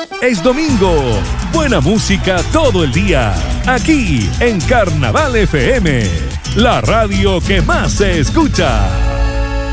Es domingo. Buena música todo el día. Aquí en Carnaval FM, la radio que más se escucha.